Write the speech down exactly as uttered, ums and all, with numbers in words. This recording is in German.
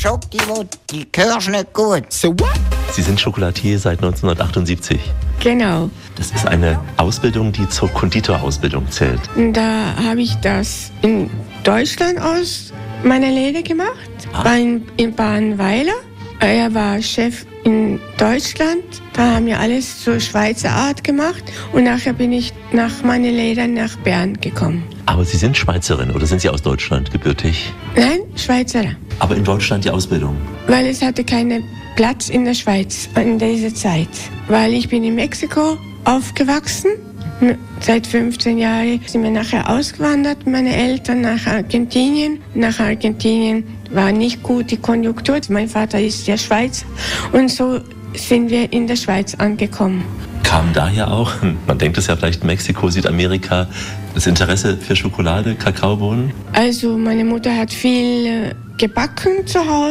Schoki, die gehörst nicht gut. So what? Sie sind Chocolatier seit neunzehnhundertachtundsiebzig. Genau. Das ist eine Ausbildung, die zur Konditorausbildung zählt. Da habe ich das in Deutschland aus meiner Lehre gemacht, Ah. war in, in Badenweiler. Er war Chef in Deutschland. Da haben wir alles zur Schweizer Art gemacht. Und nachher bin ich nach meiner Lehre nach Bern gekommen. Aber Sie sind Schweizerin oder sind Sie aus Deutschland gebürtig? Nein, Schweizer. Aber in Deutschland die Ausbildung? Weil es hatte keinen Platz in der Schweiz in dieser Zeit. Weil ich bin in Mexiko aufgewachsen. Seit fünfzehn Jahren sind wir nachher ausgewandert, meine Eltern nach Argentinien. Nach Argentinien war nicht gut die Konjunktur. Mein Vater ist der Schweizer und so sind wir in der Schweiz angekommen. Kam daher auch, man denkt es ja vielleicht Mexiko, Südamerika, das Interesse für Schokolade, Kakaobohnen? Also meine Mutter hat viel gebacken zu Hause.